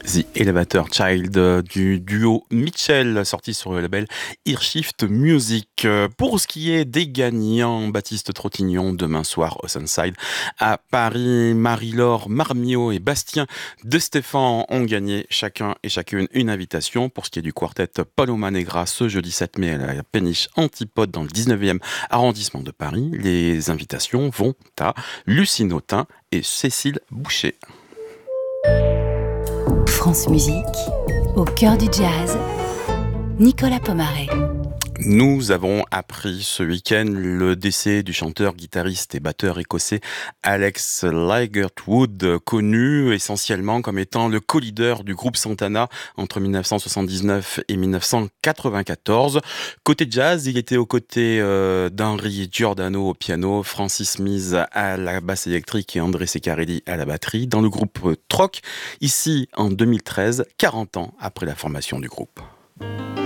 The Elevator Child du duo Mitchell, sorti sur le label Earshift Music. Pour ce qui est des gagnants, Baptiste Trottignon, demain soir au Sunside à Paris, Marie-Laure Marmiot et Bastien de Stéphane ont gagné chacun et chacune une invitation. Pour ce qui est du quartet Paloma Negra, ce jeudi 7 mai à la péniche Antipode dans le 19e arrondissement de Paris, les invitations vont à Lucie Nautin et Cécile Boucher. France Musique, au cœur du jazz, Nicolas Pomaret. Nous avons appris ce week-end le décès du chanteur, guitariste et batteur écossais Alex Ligertwood, connu essentiellement comme étant le co-leader du groupe Santana entre 1979 et 1994. Côté jazz, il était aux côtés d'Henry Giordano au piano, Francis Mise à la basse électrique et André Ceccarelli à la batterie dans le groupe Troc, ici en 2013, 40 ans après la formation du groupe.